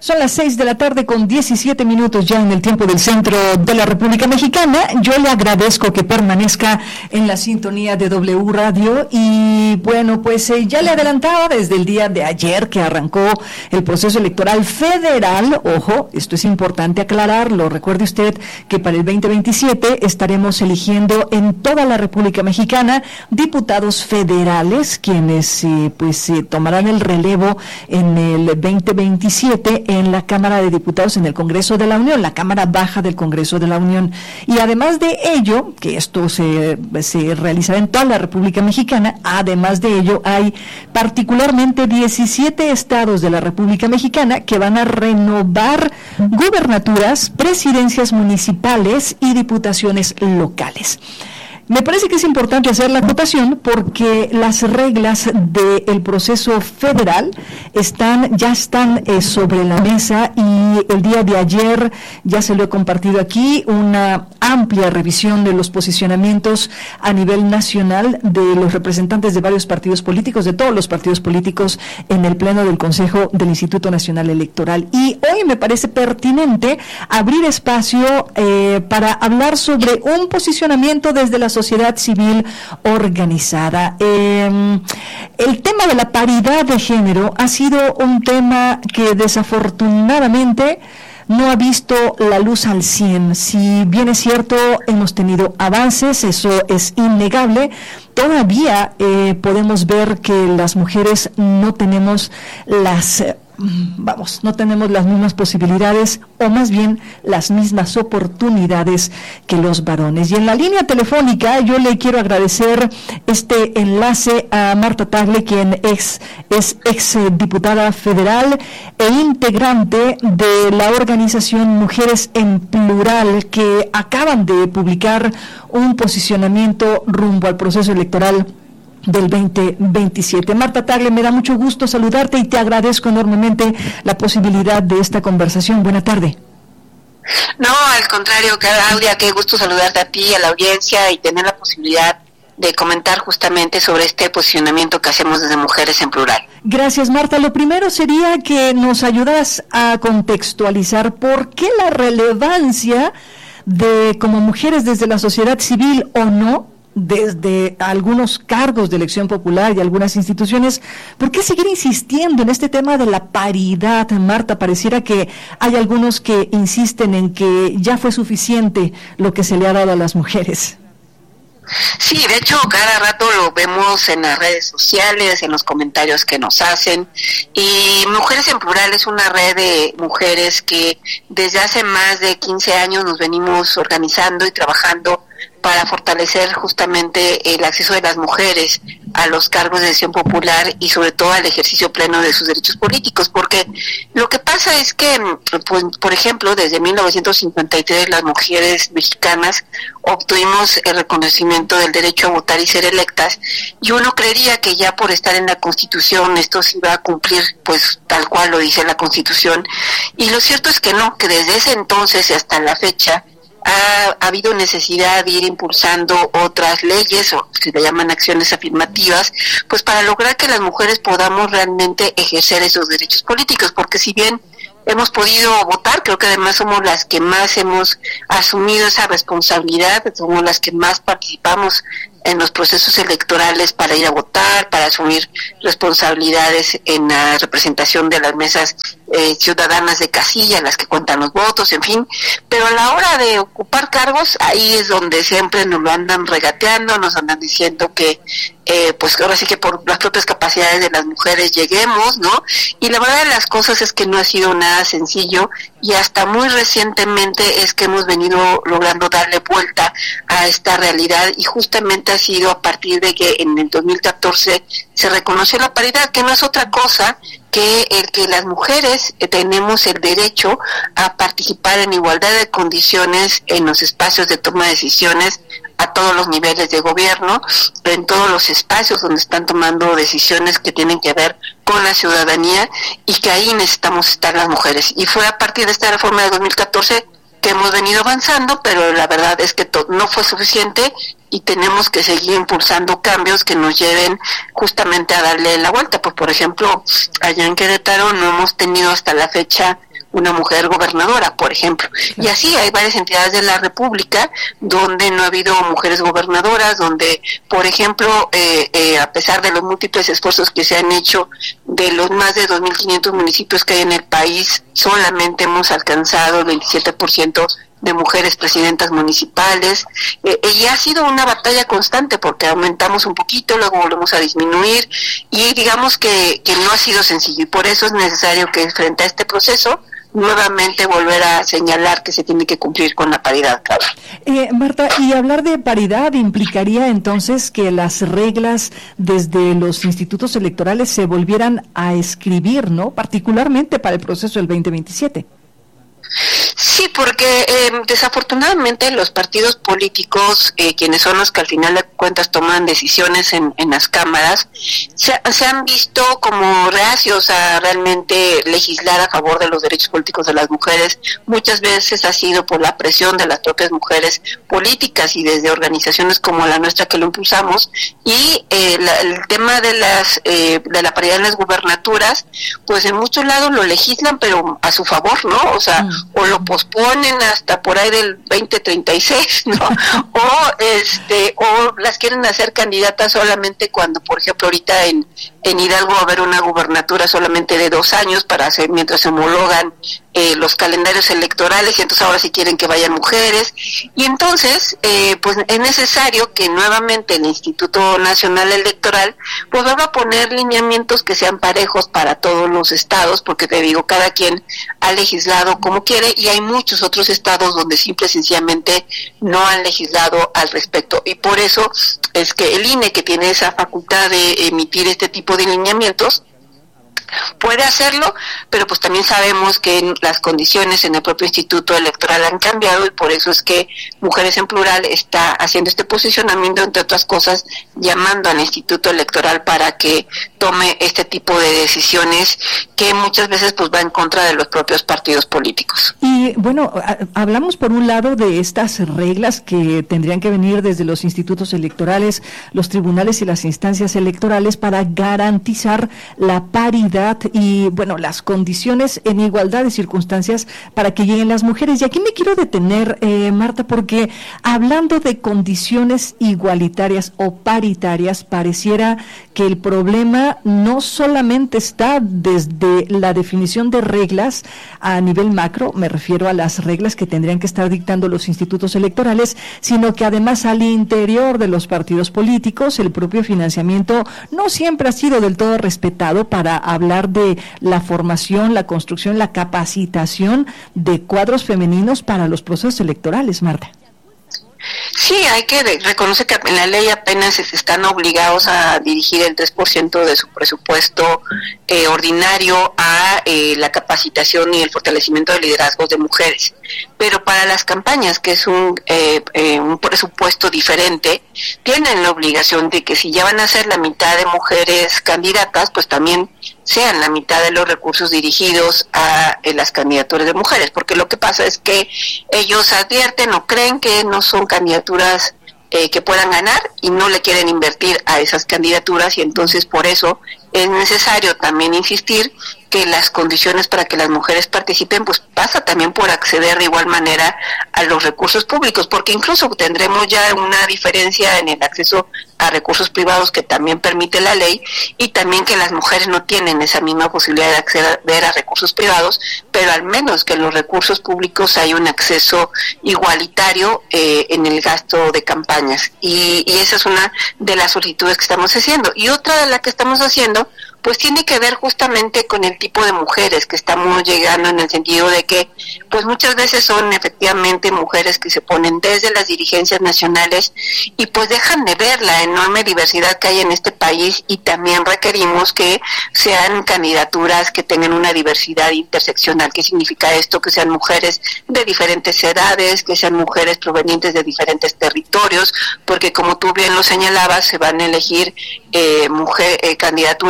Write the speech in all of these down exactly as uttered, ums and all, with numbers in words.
Son las seis de la tarde con diecisiete minutos ya en el tiempo del centro de la República Mexicana. Yo le agradezco que permanezca en la sintonía de W Radio y bueno, pues eh, ya le adelantaba desde el día de ayer que arrancó el proceso electoral federal. Ojo, esto es importante aclararlo. Recuerde usted que para el veinte veintisiete estaremos eligiendo en toda la República Mexicana diputados federales, quienes eh, pues eh, tomarán el relevo en el veinte veintisiete en la Cámara de Diputados, en el Congreso de la Unión, la Cámara Baja del Congreso de la Unión. Y además de ello, que esto se, se realizará en toda la República Mexicana, además de ello hay particularmente diecisiete estados de la República Mexicana que van a renovar gubernaturas, presidencias municipales y diputaciones locales. Me parece que es importante hacer la acotación porque las reglas del proceso federal están ya están eh, sobre la mesa y el día de ayer ya se lo he compartido aquí, una amplia revisión de los posicionamientos a nivel nacional de los representantes de varios partidos políticos, de todos los partidos políticos en el pleno del Consejo del Instituto Nacional Electoral. Y hoy me parece pertinente abrir espacio eh, para hablar sobre un posicionamiento desde la sociedad civil organizada. Eh, el tema de la paridad de género ha sido un tema que desafortunadamente no ha visto la luz al cien. Si bien es cierto, hemos tenido avances, eso es innegable, todavía eh, podemos ver que las mujeres no tenemos las... Eh, vamos, no tenemos las mismas posibilidades o más bien las mismas oportunidades que los varones. Y en la línea telefónica yo le quiero agradecer este enlace a Marta Tagle, quien es, es ex diputada federal e integrante de la organización Mujeres en Plural, que acaban de publicar un posicionamiento rumbo al proceso electoral del veinte veintisiete. Marta Tagle, me da mucho gusto saludarte y te agradezco enormemente la posibilidad de esta conversación. Buena tarde. No, al contrario, Claudia, qué gusto saludarte a ti, a la audiencia y tener la posibilidad de comentar justamente sobre este posicionamiento que hacemos desde Mujeres en Plural. Gracias, Marta. Lo primero sería que nos ayudas a contextualizar por qué la relevancia de, como mujeres desde la sociedad civil o no, desde algunos cargos de elección popular y algunas instituciones, ¿por qué seguir insistiendo en este tema de la paridad, Marta? Pareciera que hay algunos que insisten en que ya fue suficiente lo que se le ha dado a las mujeres. Sí, de hecho, cada rato lo vemos en las redes sociales, en los comentarios que nos hacen, y Mujeres en Plural es una red de mujeres que desde hace más de quince años nos venimos organizando y trabajando para fortalecer justamente el acceso de las mujeres a los cargos de decisión popular y sobre todo al ejercicio pleno de sus derechos políticos, porque lo que pasa es que, pues, por ejemplo, desde mil novecientos cincuenta y tres las mujeres mexicanas obtuvimos el reconocimiento del derecho a votar y ser electas, y uno creería que ya por estar en la Constitución esto se iba a cumplir pues tal cual lo dice la Constitución, y lo cierto es que no, que desde ese entonces y hasta la fecha Ha, ha habido necesidad de ir impulsando otras leyes, o que se llaman acciones afirmativas, pues para lograr que las mujeres podamos realmente ejercer esos derechos políticos, porque si bien hemos podido votar, creo que además somos las que más hemos asumido esa responsabilidad, somos las que más participamos en los procesos electorales para ir a votar, para asumir responsabilidades en la representación de las mesas eh, ciudadanas de casilla, las que cuentan los votos, en fin, pero a la hora de ocupar cargos, ahí es donde siempre nos lo andan regateando, nos andan diciendo que eh, pues ahora sí que por las propias capacidades de las mujeres lleguemos, ¿no? Y la verdad de las cosas es que no ha sido nada sencillo, y hasta muy recientemente es que hemos venido logrando darle vuelta a esta realidad, y justamente ha sido a partir de que en el dos mil catorce se reconoció la paridad, que no es otra cosa que el que las mujeres tenemos el derecho a participar en igualdad de condiciones en los espacios de toma de decisiones a todos los niveles de gobierno, en todos los espacios donde están tomando decisiones que tienen que ver con la ciudadanía, y que ahí necesitamos estar las mujeres. Y fue a partir de esta reforma de dos mil catorce que hemos venido avanzando, pero la verdad es que to- no fue suficiente, y tenemos que seguir impulsando cambios que nos lleven justamente a darle la vuelta. Pues por ejemplo, allá en Querétaro no hemos tenido hasta la fecha una mujer gobernadora, por ejemplo. Y así hay varias entidades de la República donde no ha habido mujeres gobernadoras, donde, por ejemplo, eh, eh, a pesar de los múltiples esfuerzos que se han hecho, de los más de dos mil quinientos municipios que hay en el país, solamente hemos alcanzado el veintisiete por ciento de mujeres presidentas municipales, eh, y ha sido una batalla constante porque aumentamos un poquito, luego volvemos a disminuir, y digamos que, que no ha sido sencillo, y por eso es necesario que frente a este proceso nuevamente volver a señalar que se tiene que cumplir con la paridad, claro. Eh, Marta, y hablar de paridad implicaría entonces que las reglas desde los institutos electorales se volvieran a escribir, ¿no? Particularmente para el proceso del veinte veintisiete. Sí, porque eh, desafortunadamente los partidos políticos, eh, quienes son los que al final de cuentas toman decisiones en, en las cámaras, se, se han visto como reacios a realmente legislar a favor de los derechos políticos de las mujeres. Muchas veces ha sido por la presión de las propias mujeres políticas y desde organizaciones como la nuestra que lo impulsamos. Y eh, la, el tema de las eh, de la paridad en las gubernaturas, pues en muchos lados lo legislan, pero a su favor, ¿no? O sea, mm. o lo posponen hasta por ahí del veinte treinta y seis, ¿no? O este o las quieren hacer candidatas solamente cuando, por ejemplo, ahorita en en Hidalgo va a haber una gubernatura solamente de dos años para hacer mientras se homologan eh, los calendarios electorales, y entonces ahora sí quieren que vayan mujeres, y entonces eh, pues es necesario que nuevamente el Instituto Nacional Electoral pues vuelva a poner lineamientos que sean parejos para todos los estados, porque te digo, cada quien ha legislado como quiere, y hay muchos otros estados donde simple y sencillamente no han legislado al respecto, y por eso es que el I N E, que tiene esa facultad de emitir este tipo de lineamientos, puede hacerlo, pero pues también sabemos que las condiciones en el propio Instituto Electoral han cambiado, y por eso es que Mujeres en Plural está haciendo este posicionamiento, entre otras cosas, llamando al Instituto Electoral para que tome este tipo de decisiones que muchas veces pues va en contra de los propios partidos políticos. Y bueno, hablamos por un lado de estas reglas que tendrían que venir desde los institutos electorales, los tribunales y las instancias electorales para garantizar la paridad y, bueno, las condiciones en igualdad de circunstancias para que lleguen las mujeres. Y aquí me quiero detener, eh, Marta, porque hablando de condiciones igualitarias o paritarias, pareciera que el problema no solamente está desde la definición de reglas a nivel macro, me refiero a las reglas que tendrían que estar dictando los institutos electorales, sino que además al interior de los partidos políticos el propio financiamiento no siempre ha sido del todo respetado para hablar de la formación, la construcción, la capacitación de cuadros femeninos para los procesos electorales, Marta. Sí, hay que reconocer que en la ley apenas están obligados a dirigir el tres por ciento de su presupuesto eh, ordinario a eh, la capacitación y el fortalecimiento de liderazgos de mujeres. Pero para las campañas, que es un, eh, eh, un presupuesto diferente, tienen la obligación de que si ya van a ser la mitad de mujeres candidatas, pues también sean la mitad de los recursos dirigidos a eh, las candidaturas de mujeres, porque lo que pasa es que ellos advierten o creen que no son candidaturas eh, que puedan ganar y no le quieren invertir a esas candidaturas, y entonces por eso es necesario también insistir que las condiciones para que las mujeres participen pues pasa también por acceder de igual manera a los recursos públicos, porque incluso tendremos ya una diferencia en el acceso a recursos privados que también permite la ley, y también que las mujeres no tienen esa misma posibilidad de acceder a recursos privados, pero al menos que en los recursos públicos hay un acceso igualitario eh, en el gasto de campañas, y, y esa es una de las solicitudes que estamos haciendo. Y otra de las que estamos haciendo pues tiene que ver justamente con el tipo de mujeres que estamos llegando, en el sentido de que pues muchas veces son efectivamente mujeres que se ponen desde las dirigencias nacionales y pues dejan de ver la enorme diversidad que hay en este país, y también requerimos que sean candidaturas que tengan una diversidad interseccional. ¿Qué significa esto? Que sean mujeres de diferentes edades, que sean mujeres provenientes de diferentes territorios, porque como tú bien lo señalabas, se van a elegir eh, mujer, eh, candidaturas para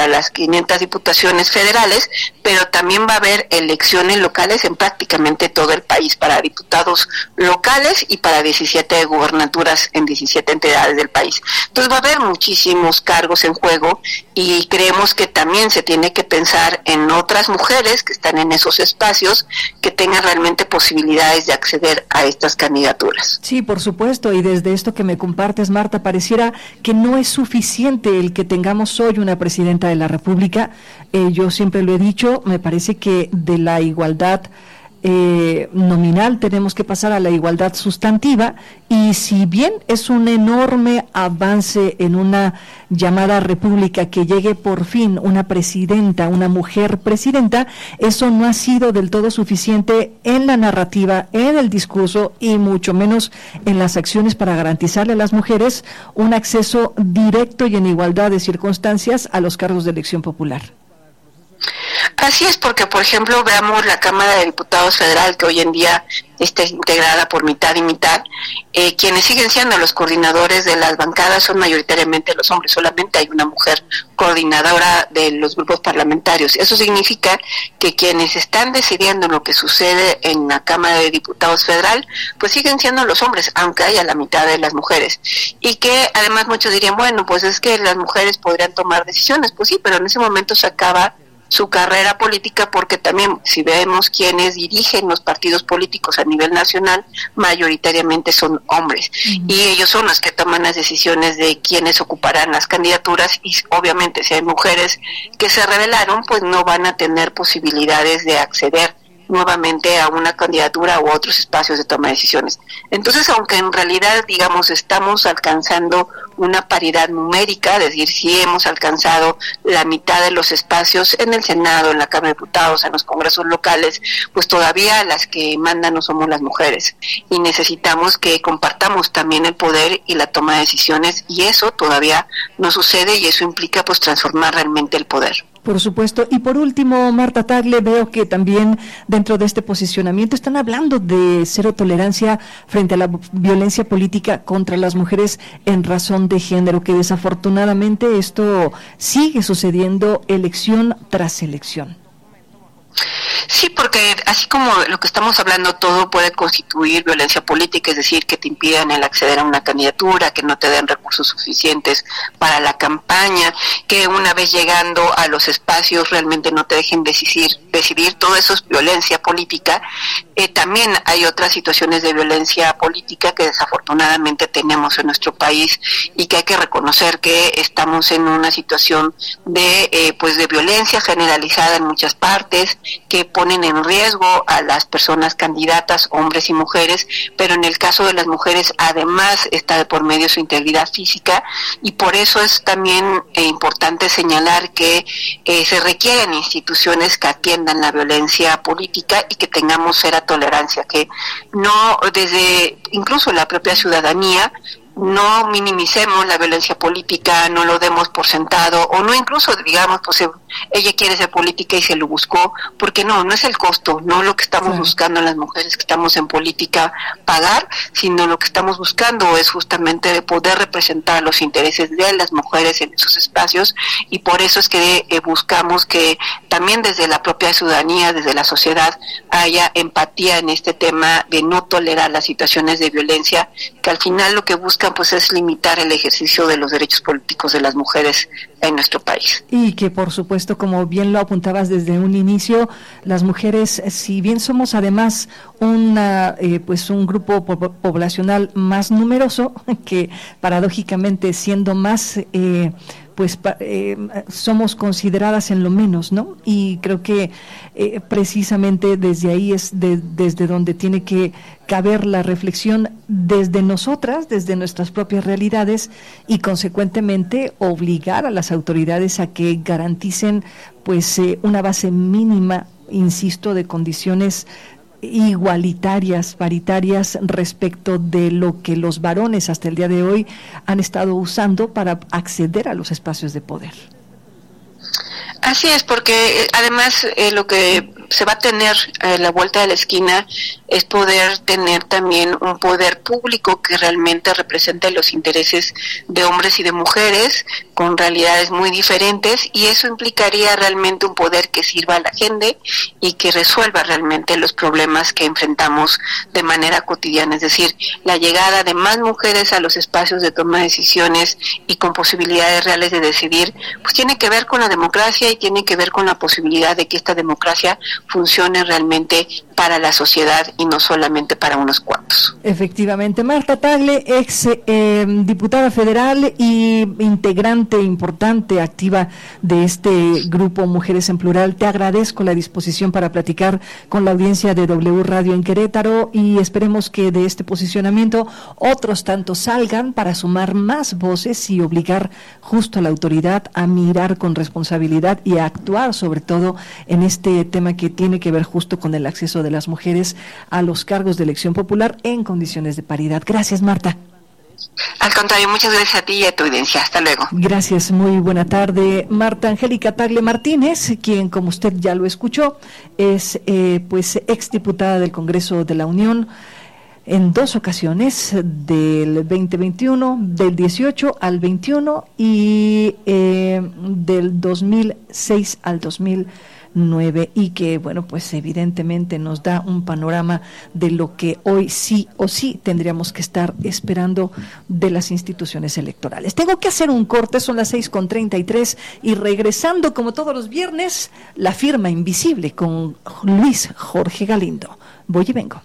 para las quinientas diputaciones federales, pero también va a haber elecciones locales en prácticamente todo el país para diputados locales y para diecisiete gubernaturas en diecisiete entidades del país. Entonces va a haber muchísimos cargos en juego y creemos que también se tiene que pensar en otras mujeres que están en esos espacios que tengan realmente posibilidades de acceder a estas candidaturas. Sí, por supuesto, y desde esto que me compartes, Marta, pareciera que no es suficiente el que tengamos hoy una presidenta de la República. Eh, yo siempre lo he dicho, me parece que de la igualdad Eh, nominal tenemos que pasar a la igualdad sustantiva, y si bien es un enorme avance en una llamada república que llegue por fin una presidenta, una mujer presidenta, eso no ha sido del todo suficiente en la narrativa, en el discurso y mucho menos en las acciones para garantizarle a las mujeres un acceso directo y en igualdad de circunstancias a los cargos de elección popular. Así es, porque por ejemplo veamos la Cámara de Diputados Federal, que hoy en día está integrada por mitad y mitad, eh, quienes siguen siendo los coordinadores de las bancadas son mayoritariamente los hombres, solamente hay una mujer coordinadora de los grupos parlamentarios. Eso significa que quienes están decidiendo lo que sucede en la Cámara de Diputados Federal, pues siguen siendo los hombres, aunque haya la mitad de las mujeres. Y que además muchos dirían, bueno, pues es que las mujeres podrían tomar decisiones, pues sí, pero en ese momento se acaba su carrera política, porque también si vemos quienes dirigen los partidos políticos a nivel nacional, mayoritariamente son hombres, uh-huh. y ellos son los que toman las decisiones de quiénes ocuparán las candidaturas, y obviamente si hay mujeres que se rebelaron, pues no van a tener posibilidades de acceder nuevamente a una candidatura u otros espacios de toma de decisiones. Entonces, aunque en realidad, digamos, estamos alcanzando una paridad numérica, es decir, sí hemos alcanzado la mitad de los espacios en el Senado, en la Cámara de Diputados, en los congresos locales, pues todavía las que mandan no somos las mujeres, y necesitamos que compartamos también el poder y la toma de decisiones, y eso todavía no sucede, y eso implica pues transformar realmente el poder. Por supuesto. Y por último, Marta Tagle, veo que también dentro de este posicionamiento están hablando de cero tolerancia frente a la violencia política contra las mujeres en razón de género, que desafortunadamente esto sigue sucediendo elección tras elección. Sí, porque así como lo que estamos hablando, todo puede constituir violencia política, es decir, que te impidan el acceder a una candidatura, que no te den recursos suficientes para la campaña, que una vez llegando a los espacios realmente no te dejen decidir, decidir todo eso es violencia política. Eh, también hay otras situaciones de violencia política que desafortunadamente tenemos en nuestro país, y que hay que reconocer que estamos en una situación de eh, pues de violencia generalizada en muchas partes, que ponen en riesgo a las personas candidatas, hombres y mujeres, pero en el caso de las mujeres además está de por medio su integridad física, y por eso es también eh, importante señalar que eh, se requieren instituciones que atiendan la violencia política y que tengamos cero tolerancia, que no desde incluso la propia ciudadanía no minimicemos la violencia política, no lo demos por sentado, o no incluso digamos, pues ella quiere ser política y se lo buscó, porque no, no es el costo, no lo que estamos sí. buscando las mujeres que estamos en política pagar, sino lo que estamos buscando es justamente poder representar los intereses de las mujeres en esos espacios, y por eso es que eh, buscamos que también desde la propia ciudadanía, desde la sociedad, haya empatía en este tema de no tolerar las situaciones de violencia, que al final lo que buscan pues es limitar el ejercicio de los derechos políticos de las mujeres en nuestro país. Y que por supuesto, como bien lo apuntabas desde un inicio, las mujeres, si bien somos además una eh, pues un grupo po- poblacional más numeroso, que paradójicamente siendo más eh, pues eh, somos consideradas en lo menos, ¿no? Y creo que eh, precisamente desde ahí es de, desde donde tiene que caber la reflexión desde nosotras, desde nuestras propias realidades, y consecuentemente obligar a las autoridades a que garanticen pues eh, una base mínima, insisto, de condiciones igualitarias, paritarias respecto de lo que los varones hasta el día de hoy han estado usando para acceder a los espacios de poder. Así es, porque eh, además eh, lo que se va a tener a eh, la vuelta de la esquina es poder tener también un poder público que realmente represente los intereses de hombres y de mujeres con realidades muy diferentes, y eso implicaría realmente un poder que sirva a la gente y que resuelva realmente los problemas que enfrentamos de manera cotidiana, es decir, la llegada de más mujeres a los espacios de toma de decisiones y con posibilidades reales de decidir, pues tiene que ver con la democracia y tiene que ver con la posibilidad de que esta democracia funcione realmente para la sociedad y no solamente para unos cuantos. Efectivamente. Marta Tagle, ex eh, diputada federal y integrante importante, activa de este grupo Mujeres en Plural, te agradezco la disposición para platicar con la audiencia de W Radio en Querétaro, y esperemos que de este posicionamiento otros tantos salgan para sumar más voces y obligar justo a la autoridad a mirar con responsabilidad y a actuar sobre todo en este tema que tiene que ver justo con el acceso de las mujeres a los cargos de elección popular en condiciones de paridad. Gracias, Marta. Al contrario, muchas gracias a ti y a tu audiencia. Hasta luego. Gracias, muy buena tarde. Marta Angélica Tagle Martínez, quien, como usted ya lo escuchó, es eh, pues exdiputada del Congreso de la Unión en dos ocasiones, del veinte veintiuno, del dieciocho al veintiuno y eh, del dos mil seis al dos mil nueve, y que, bueno, pues evidentemente nos da un panorama de lo que hoy sí o sí tendríamos que estar esperando de las instituciones electorales. Tengo que hacer un corte, son las seis con treinta y tres, y regresando como todos los viernes, La Firma Invisible con Luis Jorge Galindo. Voy y vengo.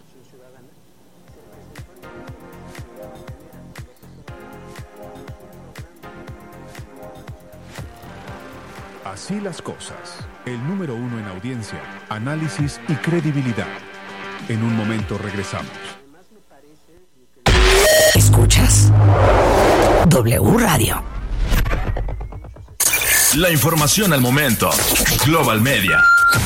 Así las cosas. El número uno en audiencia, análisis y credibilidad. En un momento regresamos. Escuchas W Radio. La información al momento. Global Media.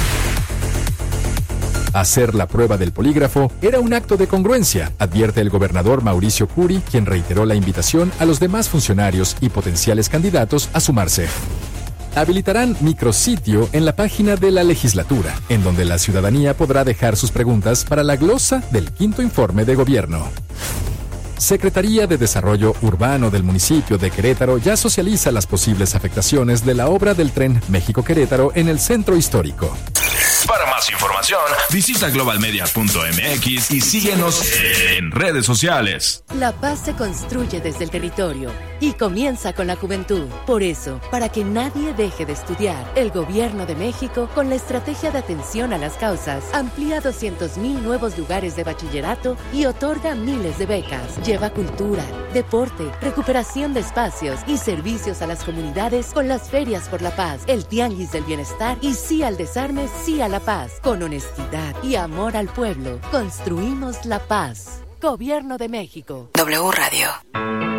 Hacer la prueba del polígrafo era un acto de congruencia, advierte el gobernador Mauricio Curi, quien reiteró la invitación a los demás funcionarios y potenciales candidatos a sumarse. Habilitarán micrositio en la página de la legislatura, en donde la ciudadanía podrá dejar sus preguntas para la glosa del quinto informe de gobierno. Secretaría de Desarrollo Urbano del municipio de Querétaro ya socializa las posibles afectaciones de la obra del tren México-Querétaro en el centro histórico. Para más información, visita global media punto m x y síguenos en redes sociales. La paz se construye desde el territorio y comienza con la juventud. Por eso, para que nadie deje de estudiar, el Gobierno de México, con la estrategia de atención a las causas, amplía doscientos mil nuevos lugares de bachillerato y otorga miles de becas. Lleva cultura, deporte, recuperación de espacios y servicios a las comunidades con las ferias por la paz, el tianguis del bienestar y sí al desarme, sí a la paz. Con honestidad y amor al pueblo, construimos la paz. Gobierno de México. W Radio.